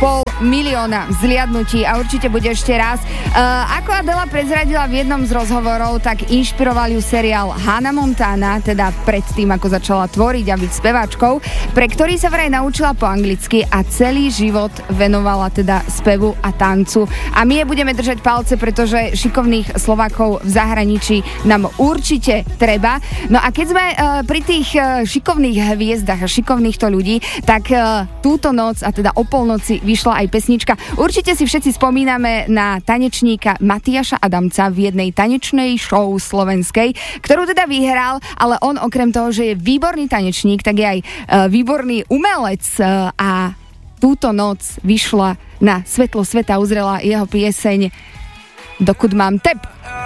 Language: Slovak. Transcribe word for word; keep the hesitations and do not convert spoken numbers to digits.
pol milióna vzliadnutí a určite bude ešte raz. Uh, ako Adela prezradila v jednom z rozhovorov, tak inšpiroval ju seriál Hannah Montana, teda predtým, ako začala tvoriť a byť speváčkou, pre ktorý sa vraj naučila po anglicky a celý život venovala teda spevu a tancu. A my je budeme držať palce, pretože šikovných Slovákov v zahraničí nám určite treba. No a keď sme uh, pri tých uh, šikovných hviezdach a šikovnýchto ľudí, tak uh, túto noc, a teda o polnoci, vyšla aj pesnička. Určite si všetci spomíname na tanečníka Matiaša Adamca v jednej tanečnej show slovenskej, ktorú teda vyhral, ale on okrem toho, že je výborný tanečník, tak je aj uh, výborný umelec uh, a túto noc vyšla na svetlo sveta, uzrela jeho pieseň Dokud mám tep.